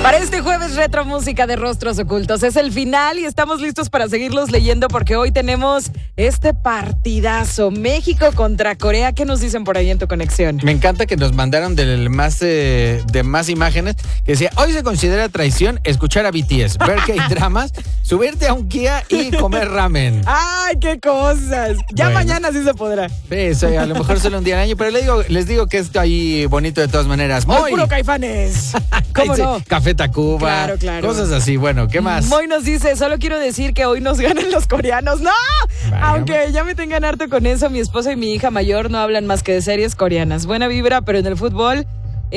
Para este jueves retro música de Rostros Ocultos. Es el final y estamos listos para seguirlos leyendo porque hoy tenemos este partidazo. México contra Corea. ¿Qué nos dicen por ahí en tu conexión? Me encanta que nos mandaron de más imágenes que decía, hoy se considera traición escuchar a BTS, ver K-dramas, subirte a un Kia y comer ramen. ¡Ay, qué cosas! Ya bueno, mañana sí se podrá. Sí, a lo mejor solo un día al año, pero les digo que esto ahí bonito de todas maneras. Muy puro Caifanes. ¿Cómo no? Café Tacuba, claro. Cosas así. Bueno, ¿qué más? Moy nos dice, solo quiero decir que hoy nos ganan los coreanos. ¡No! Vaya. Aunque ya me tengan harto con eso, mi esposo y mi hija mayor no hablan más que de series coreanas. Buena vibra, pero en el fútbol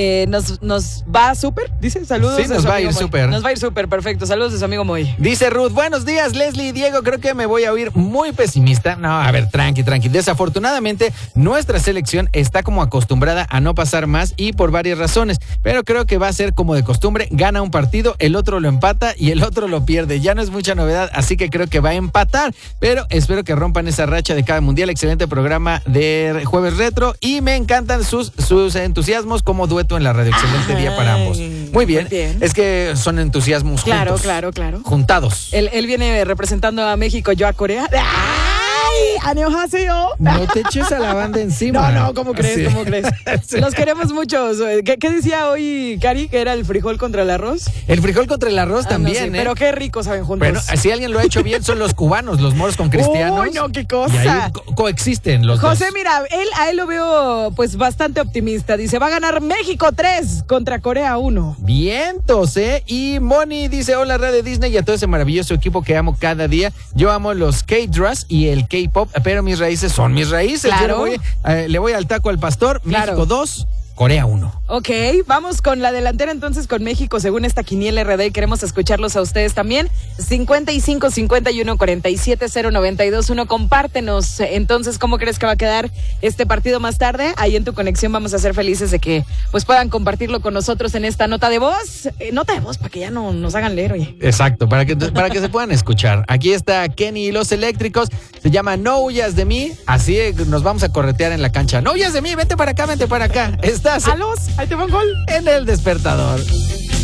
nos va súper, dice, saludos. Sí, nos va a ir súper. Nos va a ir súper, perfecto. Saludos de su amigo Moy. Dice Ruth, buenos días, Leslie y Diego. Creo que me voy a oír muy pesimista. No, a ver, tranqui. Desafortunadamente, nuestra selección está como acostumbrada a no pasar más y por varias razones. Pero creo que va a ser como de costumbre. Gana un partido, el otro lo empata y el otro lo pierde. Ya no es mucha novedad, así que creo que va a empatar. Pero espero que rompan esa racha de cada mundial. Excelente programa de Jueves Retro y me encantan sus entusiasmos como dueto en la radio. Excelente día para ambos. Muy bien. Es que son entusiasmos juntos. Claro. Juntados. Él viene representando a México, yo a Corea. ¡Annyeonghaseyo! No te eches a la banda encima. No, ¿cómo crees? Sí. ¿Cómo crees? Sí. Los queremos mucho. ¿Qué decía hoy, Cari? ¿Que era el frijol contra el arroz? El frijol contra el arroz también, no, sí, pero qué rico saben juntos. Pero si alguien lo ha hecho bien son los cubanos, los moros con cristianos. ¡Uy, no, qué cosa! Y ahí coexisten los José, dos. mira, a él lo veo pues bastante optimista. Dice, va a ganar México 3 contra Corea 1. Vientos, ¿eh? Y Moni dice, hola, Radio Disney y a todo ese maravilloso equipo que amo cada día. Yo amo los K-Dramas y el K-Pop, pero mis raíces son mis raíces. Claro. Le voy al taco al pastor. Claro. México 2, Corea 1. Ok, vamos con la delantera entonces con México según esta quiniela RD y queremos escucharlos a ustedes también. 55 51 47 092 1. Compártenos entonces cómo crees que va a quedar este partido más tarde. Ahí en tu conexión vamos a ser felices de que pues puedan compartirlo con nosotros en esta nota de voz. Nota de voz para que ya no nos hagan leer, oye. Exacto, para que se puedan escuchar. Aquí está Kenny y los Eléctricos. Se llama No huyas de mí. Así nos vamos a corretear en la cancha. No huyas de mí, vente para acá. Estás. ¡Alos! Ahí te va un gol. En El Despertador.